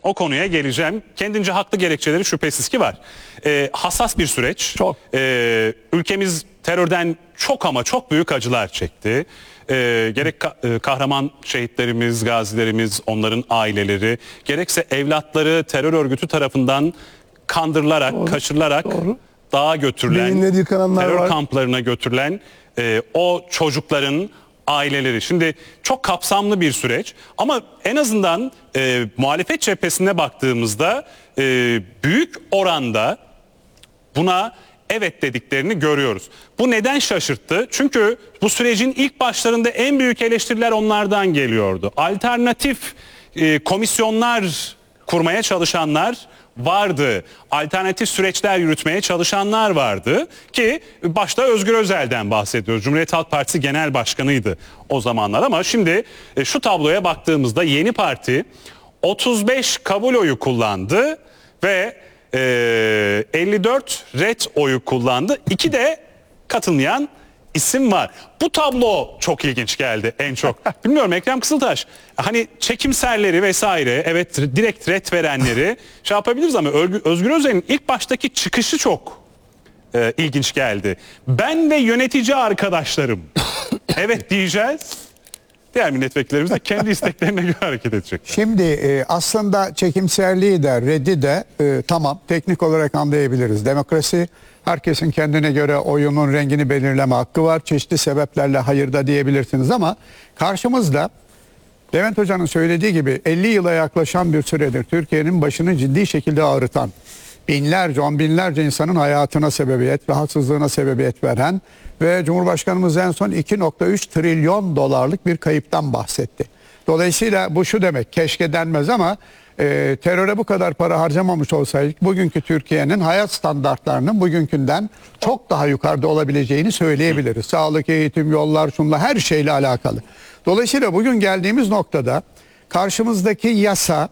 O konuya geleceğim. Kendince haklı gerekçeleri şüphesiz ki var. Hassas bir süreç. Çok. Ülkemiz terörden çok ama çok büyük acılar çekti. Gerek kahraman şehitlerimiz, gazilerimiz, onların aileleri, gerekse evlatları terör örgütü tarafından kandırılarak, Doğru, kaçırılarak doğru. dağa götürülen, Beyinleri yıkananlar terör var. kamplarına götürülen o çocukların aileleri. Şimdi çok kapsamlı bir süreç ama en azından muhalefet cephesine baktığımızda büyük oranda buna evet dediklerini görüyoruz. Bu neden şaşırttı? Çünkü bu sürecin ilk başlarında en büyük eleştiriler onlardan geliyordu. Alternatif komisyonlar kurmaya çalışanlar vardı. Alternatif süreçler yürütmeye çalışanlar vardı ki başta Özgür Özel'den bahsediyoruz. Cumhuriyet Halk Partisi Genel Başkanı'ydı o zamanlar ama şimdi şu tabloya baktığımızda yeni parti 35 kabul oyu kullandı ve 54 red oyu kullandı. 2 de katılmayan isim var. Bu tablo çok ilginç geldi en çok. Bilmiyorum Ekrem Kızıltaş. Hani çekimserleri vesaire evet direkt red verenleri şey yapabiliriz ama Özgür Özel'in ilk baştaki çıkışı çok ilginç geldi. Ben ve yönetici arkadaşlarım evet diyeceğiz. Diğer milletvekillerimiz de kendi isteklerine göre hareket edecek. Şimdi aslında çekimserliği de reddi de tamam teknik olarak anlayabiliriz. Demokrasi herkesin kendine göre oyunun rengini belirleme hakkı var. Çeşitli sebeplerle hayır da diyebilirsiniz ama karşımızda Levent Hoca'nın söylediği gibi 50 yıla yaklaşan bir süredir Türkiye'nin başını ciddi şekilde ağrıtan, binlerce, on binlerce insanın hayatına sebebiyet, rahatsızlığına sebebiyet veren ve Cumhurbaşkanımız en son 2,3 trilyon dolarlık bir kayıptan bahsetti. Dolayısıyla bu şu demek, keşke denmez ama teröre bu kadar para harcamamış olsaydık bugünkü Türkiye'nin hayat standartlarının bugünkünden çok daha yukarıda olabileceğini söyleyebiliriz. Sağlık, eğitim, yollar, şunla her şeyle alakalı. Dolayısıyla bugün geldiğimiz noktada karşımızdaki yasa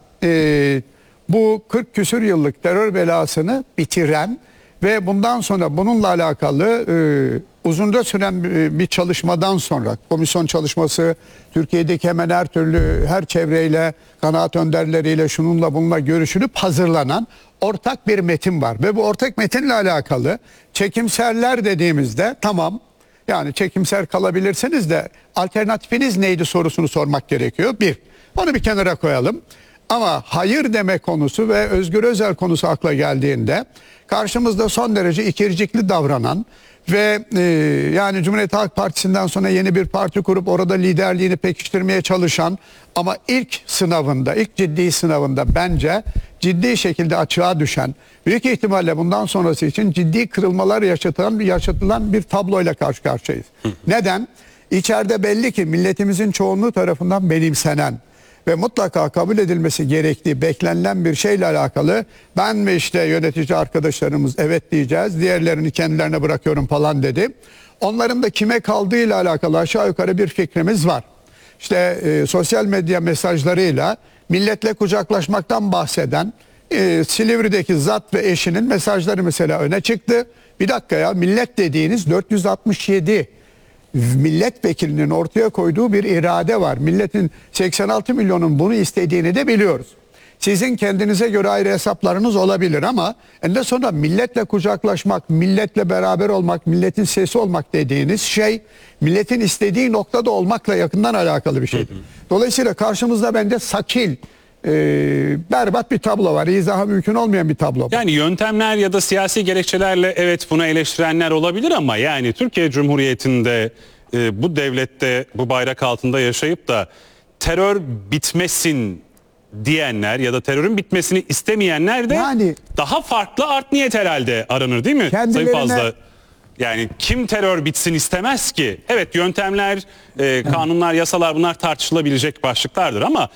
bu 40 küsür yıllık terör belasını bitiren ve bundan sonra bununla alakalı uzunca süren bir çalışmadan sonra komisyon çalışması, Türkiye'deki hemen her türlü her çevreyle, kanaat önderleriyle şununla bununla görüşülüp hazırlanan ortak bir metin var. Ve bu ortak metinle alakalı çekimserler dediğimizde tamam yani çekimser kalabilirsiniz de alternatifiniz neydi sorusunu sormak gerekiyor. Bir, onu bir kenara koyalım. Ama hayır deme konusu ve Özgür Özel konusu akla geldiğinde karşımızda son derece ikircikli davranan ve yani Cumhuriyet Halk Partisi'nden sonra yeni bir parti kurup orada liderliğini pekiştirmeye çalışan ama ilk sınavında, ilk ciddi sınavında bence ciddi şekilde açığa düşen, büyük ihtimalle bundan sonrası için ciddi kırılmalar yaşatılan bir tabloyla karşı karşıyayız. Neden? İçeride belli ki milletimizin çoğunluğu tarafından benimsenen ve mutlaka kabul edilmesi gerektiği beklenilen bir şeyle alakalı ben ve işte yönetici arkadaşlarımız evet diyeceğiz, diğerlerini kendilerine bırakıyorum falan dedi. Onların da kime kaldığıyla alakalı aşağı yukarı bir fikrimiz var. İşte sosyal medya mesajlarıyla milletle kucaklaşmaktan bahseden Silivri'deki zat ve eşinin mesajları mesela öne çıktı. Bir dakika ya, millet dediğiniz 467 milletvekilinin ortaya koyduğu bir irade var. Milletin 86 milyonun bunu istediğini de biliyoruz. Sizin kendinize göre ayrı hesaplarınız olabilir ama en de sonunda milletle kucaklaşmak, milletle beraber olmak, milletin sesi olmak dediğiniz şey milletin istediği noktada olmakla yakından alakalı bir şeydir. Dolayısıyla karşımızda bence sakil, berbat bir tablo var. İzahı mümkün olmayan bir tablo var. Yani yöntemler ya da siyasi gerekçelerle evet buna eleştirenler olabilir ama yani Türkiye Cumhuriyeti'nde bu devlette bu bayrak altında yaşayıp da terör bitmesin diyenler ya da terörün bitmesini istemeyenler de yani, daha farklı art niyet herhalde aranır değil mi? Sayın Fazla. Yani kim terör bitsin istemez ki? Evet yöntemler, kanunlar, yasalar bunlar tartışılabilecek başlıklardır ama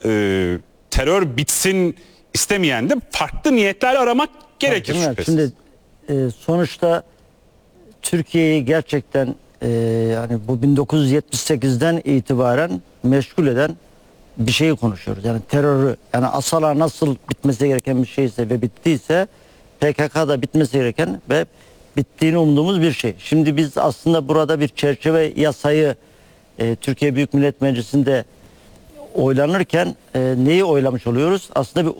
terör bitsin istemeyen de farklı niyetler aramak gerekir şüphesiz. Şimdi sonuçta Türkiye'yi gerçekten hani bu 1978'den itibaren meşgul eden bir şeyi konuşuyoruz. Yani terörü, yani asala nasıl bitmesi gereken bir şeyse ve bittiyse PKK'da bitmesi gereken ve bittiğini umduğumuz bir şey. Şimdi biz aslında burada bir çerçeve yasayı Türkiye Büyük Millet Meclisi'nde oylanırken neyi oylamış oluyoruz? Aslında bir